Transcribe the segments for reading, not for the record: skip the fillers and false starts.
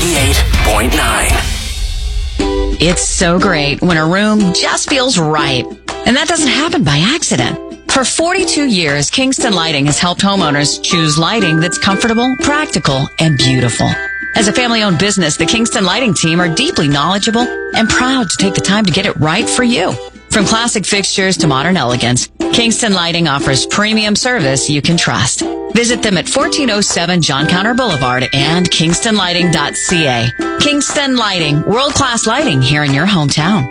98.9. It's so great when a room just feels right. And that doesn't happen by accident. For 42 years, Kingston Lighting has helped homeowners choose lighting that's comfortable, practical, and beautiful. As a family-owned business, the Kingston Lighting team are deeply knowledgeable and proud to take the time to get it right for you. From classic fixtures to modern elegance, Kingston Lighting offers premium service you can trust. Visit them at 1407 John Counter Boulevard and kingstonlighting.ca. Kingston Lighting, world-class lighting here in your hometown.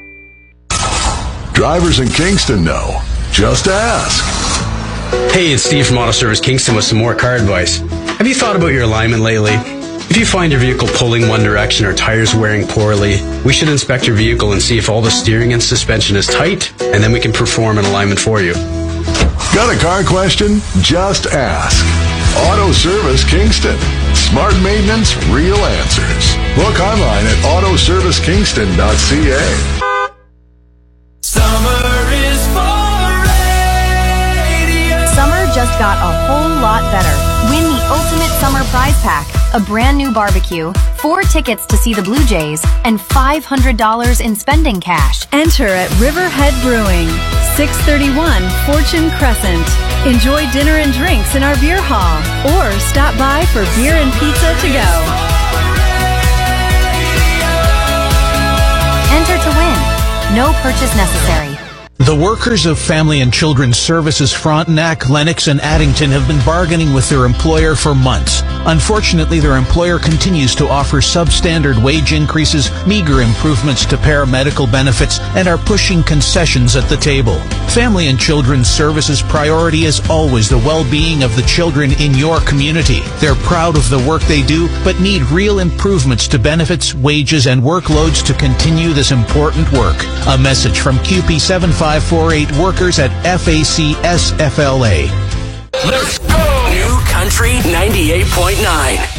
Drivers in Kingston know. Just ask. Hey, it's Steve from Auto Service Kingston with some more car advice. Have you thought about your alignment lately? If you find your vehicle pulling one direction or tires wearing poorly, we should inspect your vehicle and see if all the steering and suspension is tight, and then we can perform an alignment for you. Got a car question? Just ask. Auto Service Kingston. Smart maintenance, real answers. Look online at autoservicekingston.ca. Summer is for radio. Summer just got a whole lot better. Win the Ultimate Summer Prize Pack, a brand new barbecue, 4 tickets to see the Blue Jays, and $500 in spending cash. Enter at Riverhead Brewing, 631 Fortune Crescent. Enjoy dinner and drinks in our beer hall, or stop by for beer and pizza to go. Enter to win. No purchase necessary. The workers of Family and Children's Services Frontenac, Lennox, and Addington have been bargaining with their employer for months. Unfortunately, their employer continues to offer substandard wage increases, meager improvements to paramedical benefits, and are pushing concessions at the table. Family and Children's Services' priority is always the well-being of the children in your community. They're proud of the work they do, but need real improvements to benefits, wages, and workloads to continue this important work. A message from QP7548 workers at FACSFLA. Let's go! New Country 98.9.